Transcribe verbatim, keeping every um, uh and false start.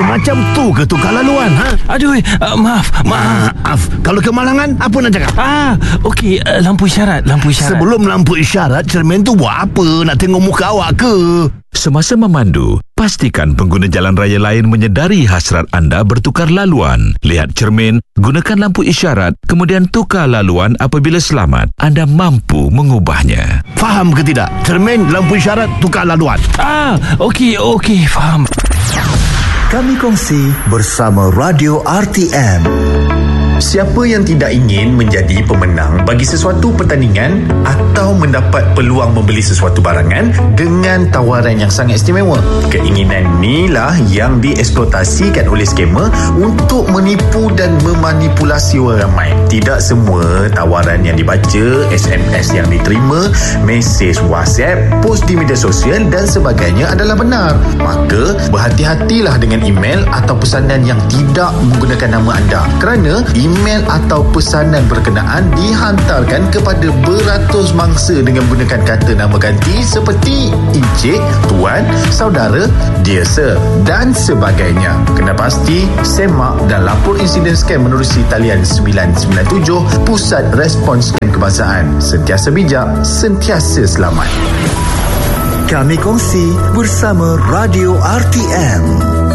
Macam tu ke tukar laluan, ha? Aduh, uh, maaf, maaf. Maaf. Kalau kemalangan, apa nak cakap? Ah, okey, uh, lampu isyarat, lampu isyarat. Sebelum lampu isyarat, cermin tu buat apa? Nak tengok muka awak ke? Semasa memandu, pastikan pengguna jalan raya lain menyedari hasrat anda bertukar laluan. Lihat cermin, gunakan lampu isyarat, kemudian tukar laluan apabila selamat. Anda mampu mengubahnya. Faham ke tidak? Cermin, lampu isyarat, tukar laluan. Ah, okey, okey, faham. Kami kongsi bersama Radio R T M. Siapa yang tidak ingin menjadi pemenang bagi sesuatu pertandingan atau mendapat peluang membeli sesuatu barangan dengan tawaran yang sangat istimewa? Keinginan inilah yang dieksploitasikan oleh skamer untuk menipu dan memanipulasi orang ramai. Tidak semua tawaran yang dibaca, S M S yang diterima, mesej WhatsApp, post di media sosial dan sebagainya adalah benar. Maka berhati-hatilah dengan email atau pesanan yang tidak menggunakan nama anda, kerana email atau pesanan berkenaan dihantarkan kepada beratus mangsa dengan menggunakan kata nama ganti seperti Encik, Tuan, Saudara, Dear Sir dan sebagainya. Kena pasti semak dan lapor insiden scam menerusi talian sembilan sembilan tujuh Pusat Respons Scam Kebangsaan. Sentiasa bijak, sentiasa selamat. Kami kongsi bersama Radio R T M.